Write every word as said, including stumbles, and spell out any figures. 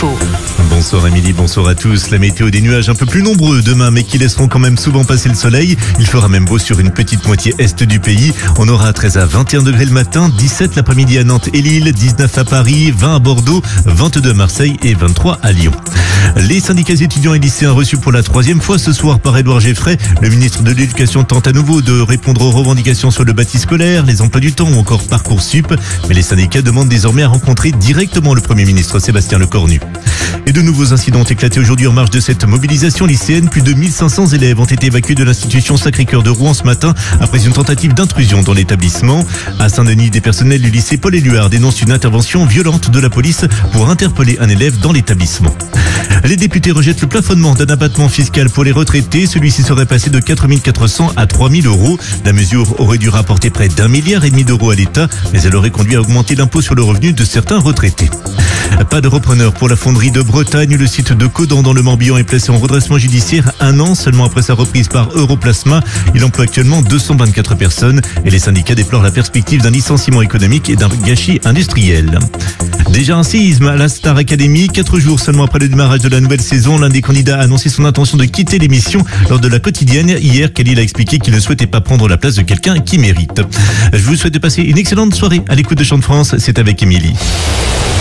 info. Bonsoir Émilie, bonsoir à tous. La météo, des nuages un peu plus nombreux demain, mais qui laisseront quand même souvent passer le soleil. Il fera même beau sur une petite moitié est du pays. On aura treize à vingt et un degrés le matin, dix-sept l'après-midi à Nantes et Lille, dix-neuf à Paris, vingt à Bordeaux, vingt-deux à Marseille et vingt-trois à Lyon. Les syndicats étudiants et lycéens reçus pour la troisième fois ce soir par Édouard Geoffrey. Le ministre de l'Éducation tente à nouveau de répondre aux revendications sur le bâti scolaire, les emplois du temps ou encore Parcoursup. Mais les syndicats demandent désormais à rencontrer directement le Premier ministre Sébastien Lecornu. Et de nouveaux incidents ont éclaté aujourd'hui en marge de cette mobilisation lycéenne. Plus de mille cinq cents élèves ont été évacués de l'institution Sacré-Cœur de Rouen ce matin après une tentative d'intrusion dans l'établissement. À Saint-Denis, des personnels du lycée Paul-Éluard dénoncent une intervention violente de la police pour interpeller un élève dans l'établissement. Les députés rejettent le plafonnement d'un abattement fiscal pour les retraités. Celui-ci serait passé de quatre mille quatre cents à trois mille euros. La mesure aurait dû rapporter près d'un milliard et demi d'euros à l'État, mais elle aurait conduit à augmenter l'impôt sur le revenu de certains retraités. Pas de repreneur pour la fonderie de Bretagne. Le site de Caudan dans le Morbihan est placé en redressement judiciaire un an seulement après sa reprise par Europlasma. Il emploie actuellement deux cent vingt-quatre personnes et les syndicats déplorent la perspective d'un licenciement économique et d'un gâchis industriel. Déjà un séisme à la Star Academy. Quatre jours seulement après le démarrage de la nouvelle saison, l'un des candidats a annoncé son intention de quitter l'émission lors de la quotidienne. Hier, Khalil a expliqué qu'il ne souhaitait pas prendre la place de quelqu'un qui mérite. Je vous souhaite de passer une excellente soirée à l'écoute de Chant de France. C'est avec Émilie.